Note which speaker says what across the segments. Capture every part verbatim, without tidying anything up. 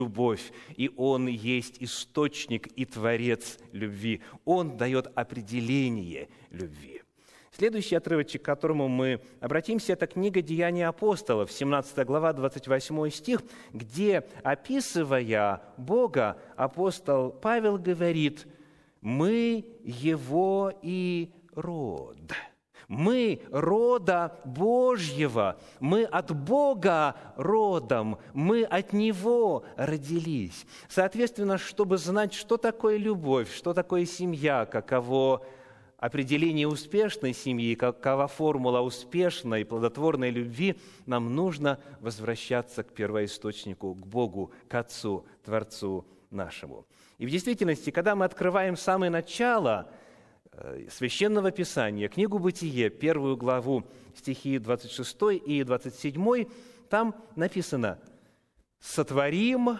Speaker 1: любовь, и Он есть источник и творец любви. Он дает определение любви. Следующий отрывочек, к которому мы обратимся, это книга «Деяния апостолов», семнадцатая глава, двадцать восьмой стих, где, описывая Бога, апостол Павел говорит: «Мы Его и род». Мы рода Божьего, мы от Бога родом, мы от Него родились. Соответственно, чтобы знать, что такое любовь, что такое семья, каково определение успешной семьи, какова формула успешной, плодотворной любви, нам нужно возвращаться к первоисточнику, к Богу, к Отцу, Творцу нашему. И в действительности, когда мы открываем самое начало Священного Писания, книгу «Бытие», первую главу, стихи двадцать шестой и двадцать седьмой, там написано: «Сотворим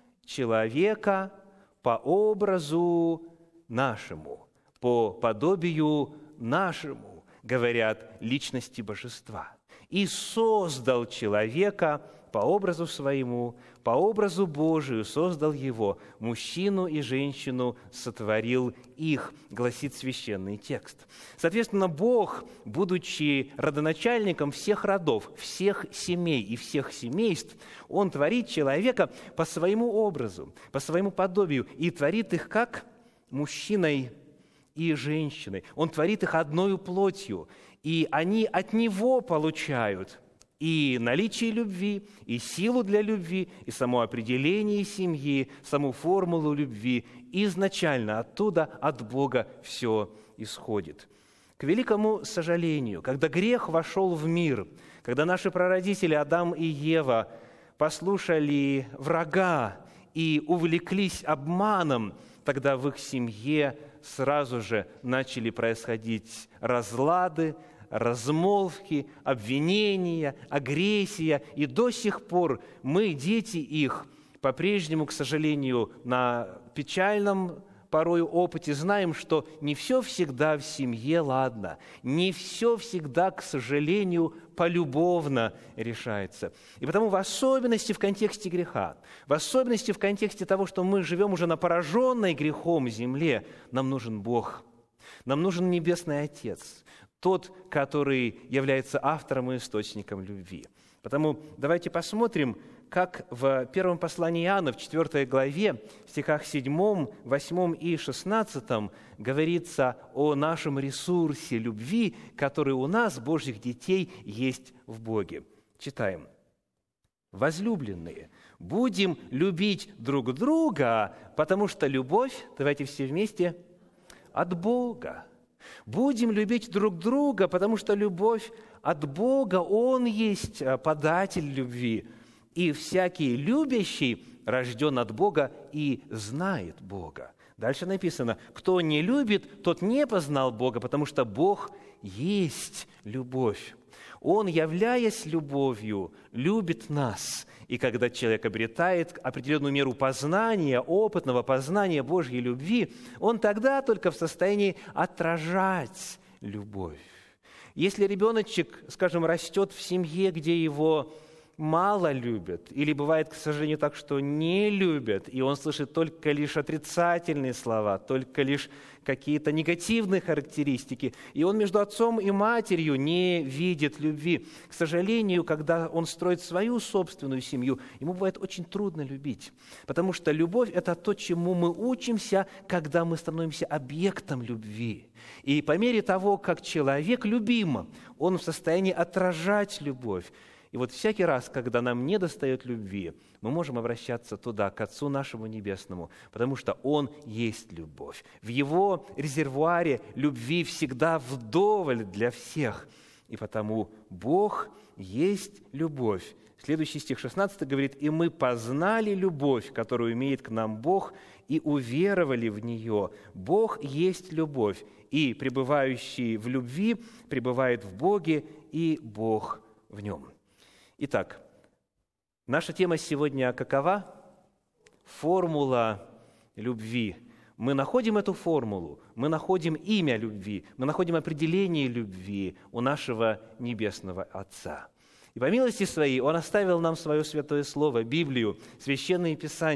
Speaker 1: человека по образу нашему, по подобию нашему», говорят личности Божества. «И создал человека по образу своему, по образу Божию создал его, мужчину и женщину сотворил их», гласит священный текст. Соответственно, Бог, будучи родоначальником всех родов, всех семей и всех семейств, Он творит человека по своему образу, по своему подобию, и творит их как мужчиной и женщиной. Он творит их одною плотью, и они от Него получают и наличие любви, и силу для любви, и само определение семьи, саму формулу любви. Изначально оттуда, от Бога, все исходит. К великому сожалению, когда грех вошел в мир, когда наши прародители Адам и Ева послушали врага и увлеклись обманом, тогда в их семье сразу же начали происходить разлады, размолвки, обвинения, агрессия. И до сих пор мы, дети их, по-прежнему, к сожалению, на печальном порою опыте знаем, что не все всегда в семье ладно, не все всегда, к сожалению, полюбовно решается. И потому в особенности в контексте греха, в особенности в контексте того, что мы живем уже на пораженной грехом земле, нам нужен Бог, нам нужен Небесный Отец, тот, который является автором и источником любви. Потому давайте посмотрим, как в первом послании Иоанна, в четвёртой главе, в стихах седьмом, восьмом и шестнадцатом говорится о нашем ресурсе любви, который у нас, Божьих детей, есть в Боге. Читаем. «Возлюбленные, будем любить друг друга, потому что любовь, давайте все вместе, от Бога. Будем любить друг друга, потому что любовь от Бога, Он есть податель любви. И всякий любящий рожден от Бога и знает Бога». Дальше написано: «Кто не любит, тот не познал Бога, потому что Бог есть любовь. Он, являясь любовью, любит нас». И когда человек обретает определенную меру познания, опытного познания Божьей любви, он тогда только в состоянии отражать любовь. Если ребеночек, скажем, растет в семье, где его мало любят, или бывает, к сожалению, так, что не любят, и он слышит только лишь отрицательные слова, только лишь какие-то негативные характеристики, и он между отцом и матерью не видит любви. К сожалению, когда он строит свою собственную семью, ему бывает очень трудно любить, потому что любовь – это то, чему мы учимся, когда мы становимся объектом любви. И по мере того, как человек любим, он в состоянии отражать любовь. И вот всякий раз, когда нам недостает любви, мы можем обращаться туда, к Отцу нашему Небесному, потому что Он есть любовь. В Его резервуаре любви всегда вдоволь для всех. И потому Бог есть любовь. Следующий стих шестнадцатый говорит: «И мы познали любовь, которую имеет к нам Бог, и уверовали в нее. Бог есть любовь, и пребывающий в любви пребывает в Боге, и Бог в нем». Итак, наша тема сегодня какова? Формула любви. Мы находим эту формулу, мы находим имя любви, мы находим определение любви у нашего Небесного Отца. И по милости Своей Он оставил нам Свое Святое Слово, Библию, Священное Писание,